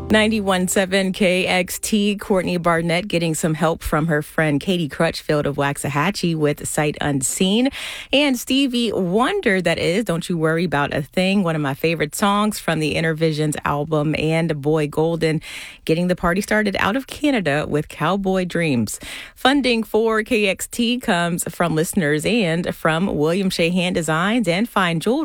91.7 KXT, Courtney Barnett getting some help from her friend Katie Crutchfield of Waxahachie with Sight Unseen. And Stevie Wonder, that is, Don't You Worry About a Thing, one of my favorite songs from the Intervisions album, and Boy Golden getting the party started out of Canada with Cowboy Dreams. Funding for KXT comes from listeners and from William Shea Hand Designs and Fine Jewelry.